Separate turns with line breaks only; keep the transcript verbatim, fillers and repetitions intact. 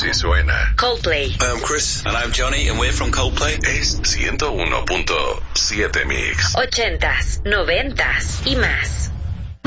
Así suena
Coldplay.
I'm Chris. And I'm Johnny, and we're from Coldplay.
Es ciento uno punto siete Mix.
Ochentas, noventas y más.